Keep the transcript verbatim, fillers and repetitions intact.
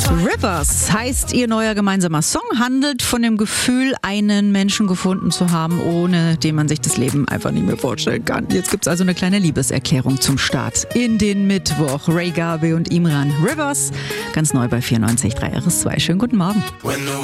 Rivers heißt ihr neuer gemeinsamer Song, handelt von dem Gefühl, einen Menschen gefunden zu haben, ohne den man sich das Leben einfach nicht mehr vorstellen kann. Jetzt gibt's also eine kleine Liebeserklärung zum Start in den Mittwoch. Ray Garvey und Imran. Rivers, ganz neu bei vierundneunzig Komma drei R S zwei. Schönen guten Morgen.